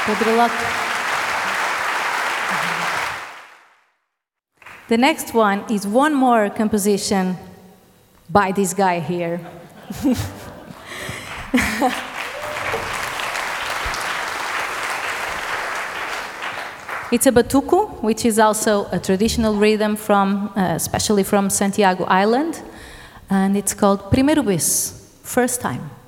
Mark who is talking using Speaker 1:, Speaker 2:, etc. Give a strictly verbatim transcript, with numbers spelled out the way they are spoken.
Speaker 1: Good luck. The next one is one more composition by this guy here. It's a batuco, which is also a traditional rhythm from, uh, especially from Santiago Island, and it's called Primeiro Vez, first time.